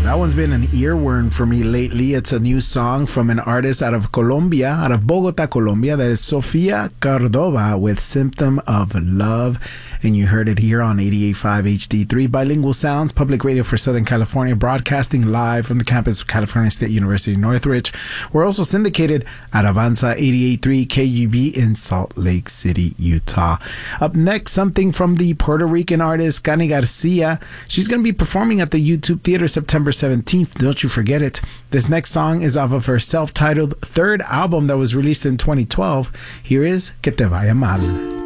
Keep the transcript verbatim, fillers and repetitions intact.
That one's been an earworm for me lately. It's a new song from an artist out of Colombia, out of Bogota, Colombia. That is Sofia Cordova with Symptom of Love. And you heard it here on eighty-eight point five H D three, Bilingual Sounds, public radio for Southern California, broadcasting live from the campus of California State University, Northridge. We're also syndicated at Avanza eighty-eight point three K U B in Salt Lake City, Utah. Up next, something from the Puerto Rican artist Cani Garcia. She's going to be performing at the YouTube Theater September seventeenth. Don't you forget it. This next song is off of her self-titled third album that was released in twenty twelve. Here is Que Te Vaya Mal.